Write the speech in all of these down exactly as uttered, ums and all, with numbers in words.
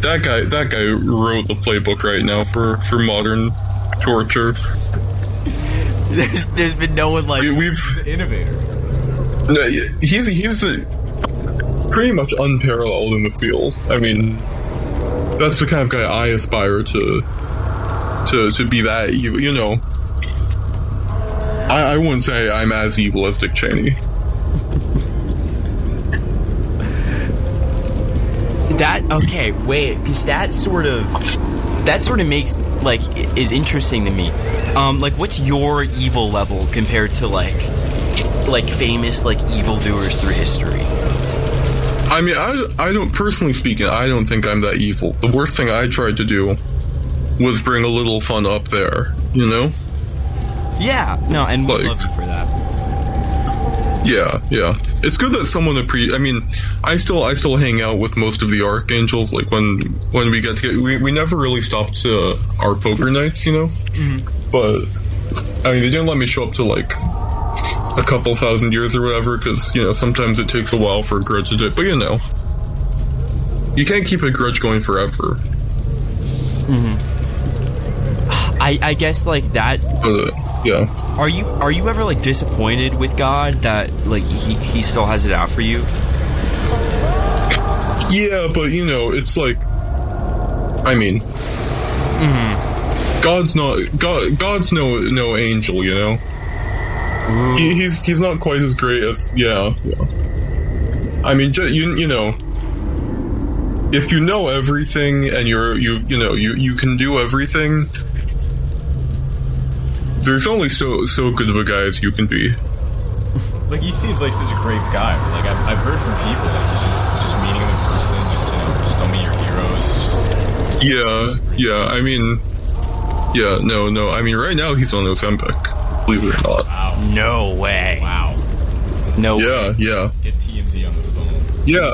that guy, that guy wrote the playbook right now for, for modern torture. There's, there's been no one like... We, we've He's an innovator. No, he's he's a, pretty much unparalleled in the field. I mean, that's the kind of guy I aspire to to to be. That evil, you know. I, I wouldn't say I'm as evil as Dick Cheney. That okay? Wait, because that sort of that sort of makes like is interesting to me. Um, like, what's your evil level compared to like like famous like evildoers through history? I mean, I I don't personally speaking, I don't think I'm that evil. The worst thing I tried to do was bring a little fun up there, you know? Yeah, no, and we Like- love you for that. Yeah, yeah. It's good that someone appre- I mean, I still I still hang out with most of the archangels. Like when when we get together, we we never really stopped uh, our poker nights, you know. Mm-hmm. But I mean, they didn't let me show up to like a couple thousand years or whatever, because you know sometimes it takes a while for a grudge to do. But you know, you can't keep a grudge going forever. Mm-hmm. I I guess like that. But, uh, yeah. Are you are you ever like disappointed with God that like he he still has it out for you? Yeah, but you know, it's like, I mean, Mm-hmm. God's not God. God's no no angel, you know. He, he's he's not quite as great as yeah. yeah. I mean, ju- you you know, if you know everything and you're you you know you you can do everything, there's only so so good of a guy as you can be. Like, he seems like such a great guy. Like, I've, I've heard from people, like, just just meeting him in person, just, you know, just don't meet your heroes. It's just... Yeah, yeah. I mean, yeah. No, no. I mean, right now he's on Ozempic. Believe it or not. Wow. No way. Wow. No. Yeah, way. yeah, Get T M Z on the phone. yeah.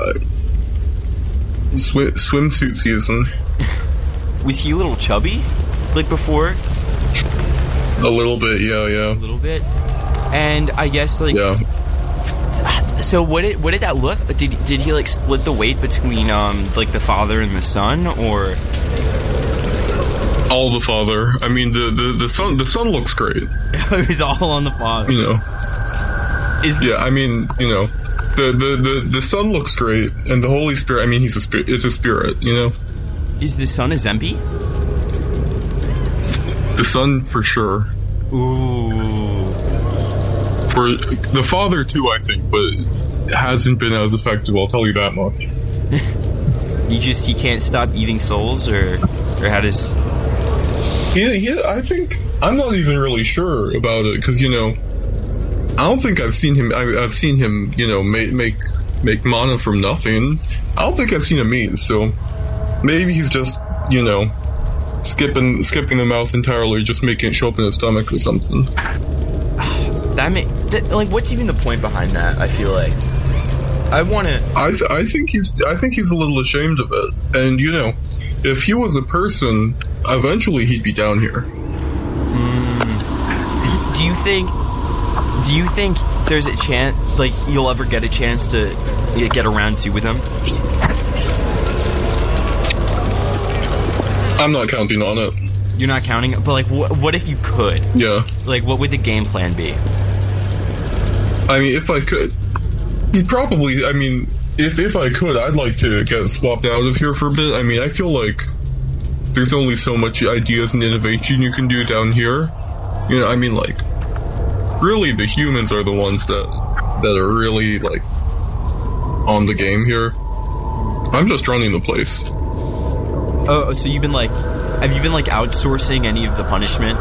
Swi- swimsuit season. Was he a little chubby, like before? A little bit, yeah, A yeah, little bit. And I guess like yeah. so. What did what did that look? Did did he like split the weight between um like the father and the son, or? All the father. I mean, the, the, the son. The son looks great. It was all on the father. You know. Is this, Yeah. I mean, you know, the, the, the, the son looks great, and the Holy Spirit. I mean, he's a spirit. It's a spirit. You know. is the son a Zempi? The son for sure. Ooh. For the father too, I think, but it hasn't been as effective. I'll tell you that much. You just he can't stop eating souls, or or how does? He, he, I think I'm not even really sure about it because you know, I don't think I've seen him. I, I've seen him, you know, make make make mana from nothing. I don't think I've seen him eat. So maybe he's just, you know, skipping skipping the mouth entirely, just making it show up in his stomach or something. That may that, like what's even the point behind that? I feel like I want to. I th- I think he's I think he's a little ashamed of it, and you know, if he was a person, eventually he'd be down here. Do you think? Do you think there's a chance, like you'll ever get a chance to you know, get around to with him? I'm not counting on it. You're not counting, but like, wh- what if you could? Yeah, Like, what would the game plan be? I mean, if I could, he'd probably. I mean, if if I could, I'd like to get swapped out of here for a bit. I mean, I feel like there's only so much ideas and innovation you can do down here. You know, I mean, like, really, the humans are the ones that that are really like on the game here. I'm just running the place. Oh, so you've been like, have you been like outsourcing any of the punishment?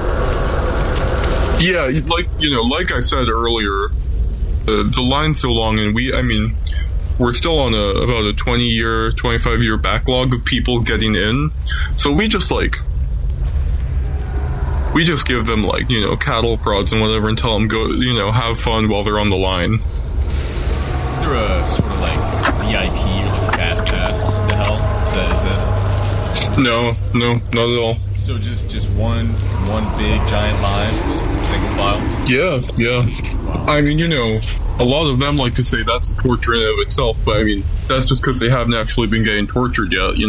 Yeah, like you know, like I said earlier, the the line's so long, and we, I mean, we're still on a about a twenty year, twenty-five year backlog of people getting in. So we just like, we just give them like, you know, cattle prods and whatever and tell them go, you know, have fun while they're on the line. Is there a sort of like V I P or fast pass to hell? Is that, is that No, no, not at all. so just just one one big giant line, just single file? Yeah, yeah. I mean, you know, a lot of them like to say that's torture in and of itself, but I mean, that's just because they haven't actually been getting tortured yet, you